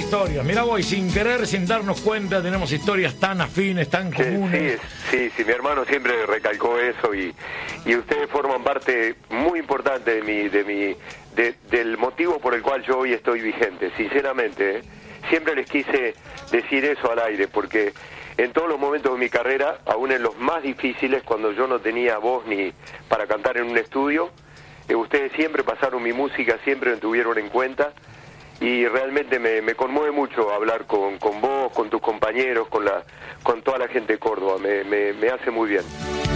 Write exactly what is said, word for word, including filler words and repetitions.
historias. Mirá vos, y sin querer, sin darnos cuenta, tenemos historias tan afines, tan comunes. Sí, sí, sí, mi hermano siempre recalcó eso y, y ustedes forman parte muy importante de mi, de mi, de, del motivo por el cual yo hoy estoy vigente, sinceramente. ¿eh? Siempre les quise decir eso al aire, porque en todos los momentos de mi carrera, aún en los más difíciles, cuando yo no tenía voz ni para cantar en un estudio, eh, ustedes siempre pasaron mi música, siempre me tuvieron en cuenta. Y realmente me, me conmueve mucho hablar con, con vos, con tus compañeros, con la con toda la gente de Córdoba. Me, me, me hace muy bien.